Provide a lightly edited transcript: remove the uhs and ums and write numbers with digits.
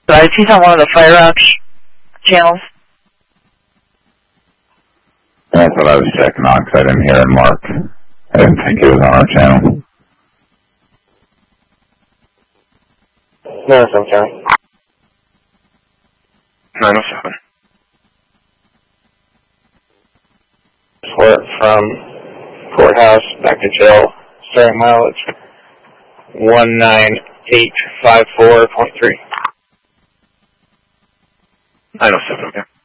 Did I see on one of the Fire Rock channels? That's what I was checking on because I didn't hear it marked. I didn't think it was on our channel. No, from County. 907. From courthouse back to jail, starting mileage 19854.3. 907, okay.